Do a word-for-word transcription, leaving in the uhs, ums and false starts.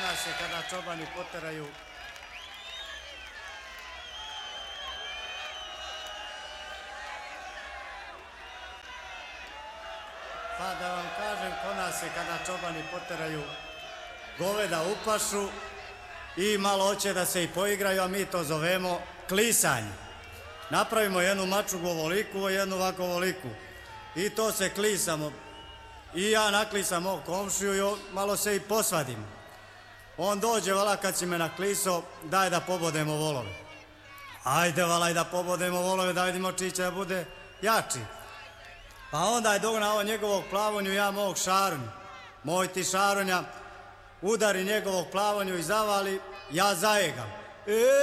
nas je kada čobani poteraju. Pa da vam kažem, ko nas je kada čobani poteraju goveda u pašu i malo hoće da se i poigraju, a mi to zovemo klisanje. Napravimo jednu mačugu ovoliku, jednu ovako ovoliku i to se klisamo. I ja naklisam mog komšiju i malo se i posvadim. On dođe, vala, kad si me naklisao, daj da pobodemo volove. Ajde, vala, da pobodemo volove, da vidimo čiji će da bude jači. Pa onda je dognao njegovog plavonju, ja mog šarunju. Moj ti šarunja udari njegovog plavonju i zavali, ja zajegam. E